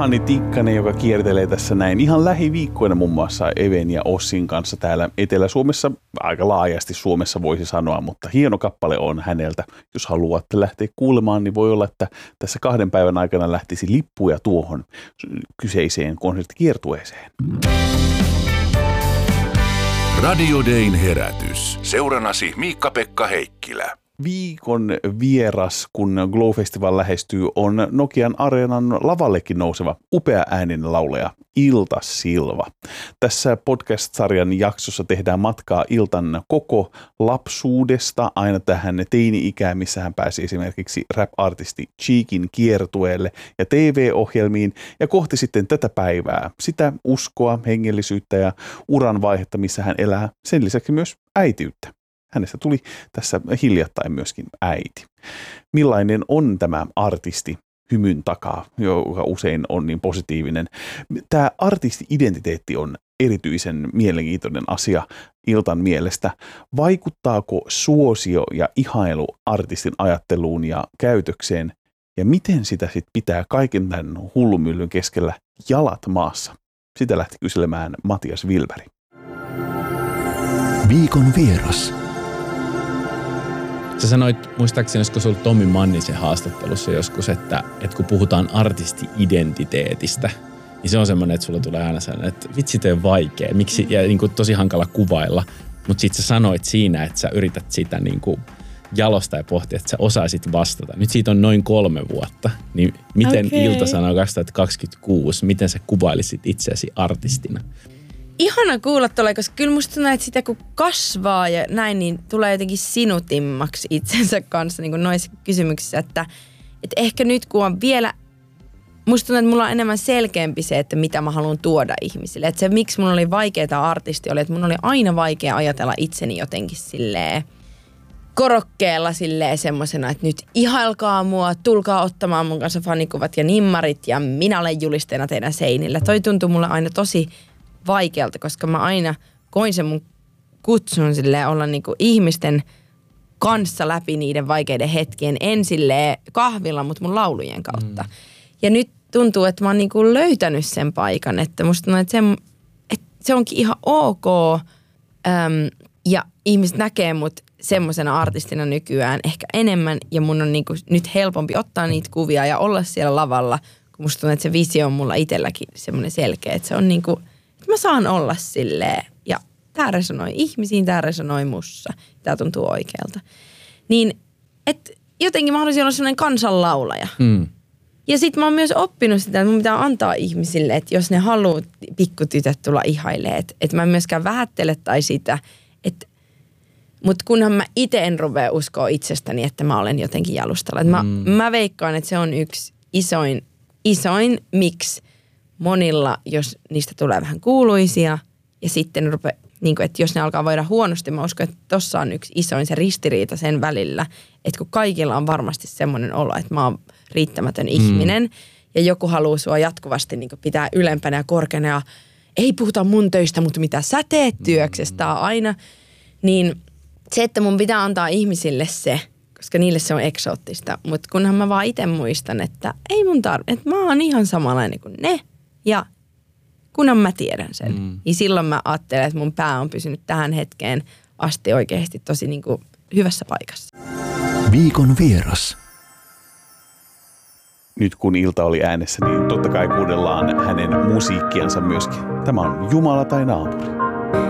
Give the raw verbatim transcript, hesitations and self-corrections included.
Juhani Tikkanen, joka kiertelee tässä näin ihan lähiviikkoina muun muassa Even ja Ossin kanssa täällä Etelä-Suomessa, aika laajasti Suomessa voisi sanoa, mutta hieno kappale on häneltä. Jos haluatte lähteä kuulemaan, niin voi olla, että tässä kahden päivän aikana lähtisi lippuja tuohon kyseiseen konserttikiertueeseen. Radio Dayn herätys. Seuranasi Miikka-Pekka Heikkilä. Viikon vieras, kun Glow-festival lähestyy, on Nokian Areenan lavallekin nouseva upea ääninen laulaja Ilta Silva. Tässä podcast-sarjan jaksossa tehdään matkaa Iltan koko lapsuudesta aina tähän teini-ikään, missä hän pääsi esimerkiksi rap-artisti Cheekin kiertueelle ja T V-ohjelmiin ja kohti sitten tätä päivää, sitä uskoa, hengellisyyttä ja uran vaihetta, missä hän elää, sen lisäksi myös äitiyttä. Hänestä tuli tässä hiljattain myöskin äiti. Millainen on tämä artisti hymyn takaa, joka usein on niin positiivinen? Tämä artisti-identiteetti on erityisen mielenkiintoinen asia Iltan mielestä. Vaikuttaako suosio ja ihailu artistin ajatteluun ja käytökseen? Ja miten sitä sitten pitää kaiken tämän hullumyllyn keskellä jalat maassa? Sitä lähti kyselemään Matias Wilberg. Viikon vieras. Sä sanoit, muistaakseni, olisiko se ollut Tommi Mannisen haastattelussa joskus, että, että kun puhutaan artisti-identiteetistä, niin se on semmoinen, että sulla tulee aina sellainen, että vitsi, toi on vaikea, miksi, ja niin kuin tosi hankala kuvailla, mutta sit sä sanoit siinä, että sä yrität sitä niin kuin jalostaa ja pohtia, että sä osaisit vastata. Nyt siitä on noin kolme vuotta, niin miten okay. Ilta sanoo kaksituhattakaksikymmentäkuusi, miten sä kuvailisit itseäsi artistina? Ihana kuulla tuolla, koska kyllä musta tuntuu, että sitä kun kasvaa ja näin, niin tulee jotenkin sinutimmaksi itsensä kanssa niin kuin noissa kysymyksissä, että, että ehkä nyt kun on vielä, musta tuntuu, että mulla on enemmän selkeämpi se, että mitä mä haluan tuoda ihmisille. Että se, miksi mun oli vaikeaa artisti, oli, että mun oli aina vaikea ajatella itseni jotenkin silleen korokkeella silleen semmosena, että nyt ihailkaa mua, tulkaa ottamaan mun kanssa fanikuvat ja nimmarit ja minä olen julisteena teidän seinillä. Toi tuntui mulle aina tosi vaikealta, koska mä aina koin sen mun kutsun silleen olla niinku ihmisten kanssa läpi niiden vaikeiden hetkien, en silleen kahvilla, mutta mun laulujen kautta. Mm. Ja nyt tuntuu, että mä oon niinku löytänyt sen paikan, että musta tuntuu, että se, että se onkin ihan ok äm, ja ihmiset näkee mut semmosena artistina nykyään ehkä enemmän ja mun on niinku nyt helpompi ottaa niitä kuvia ja olla siellä lavalla, kun musta tuntuu, että se visio on mulla itselläkin semmoinen selkeä, että se on niinku mä saan olla silleen, ja tää resonoi ihmisiin, tää resonoi mussa, tää tuntuu oikealta. Niin, että jotenkin mä haluaisin olla sellainen kansanlaulaja. Mm. Ja sit mä oon myös oppinut sitä, että mun pitää antaa ihmisille, että jos ne haluaa pikkutytöt tulla ihailemaan, että, että mä en myöskään vähättele tai sitä, että mutta kunhan mä ite en rupea uskoa itsestäni, että mä olen jotenkin jalustalla. Mä, mm. mä veikkaan, että se on yksi isoin, isoin miksi monilla, jos niistä tulee vähän kuuluisia ja sitten rupe, niin kuin, että jos ne alkaa voida huonosti, mä uskon, että tossa on yksi isoin se ristiriita sen välillä, että kun kaikilla on varmasti semmoinen olo, että mä oon riittämätön mm. ihminen ja joku haluaa sua jatkuvasti niin kuin pitää ylempänä ja korkeana ja ei puhuta mun töistä, mutta mitä sä teet työksestä aina, niin se, että mun pitää antaa ihmisille se, koska niille se on eksoottista, mutta kunhan mä vaan itse muistan, että ei mun tarvitse, että mä oon ihan samanlainen kuin ne. Ja kunhan mä tiedän sen, mm. niin silloin mä ajattelen, että mun pää on pysynyt tähän hetkeen asti oikeasti tosi niin kuin hyvässä paikassa. Viikon vieras. Nyt kun Ilta oli äänessä, niin totta kai kuunnellaan hänen musiikkiansa myöskin. Tämä on Jumala tai naapuri.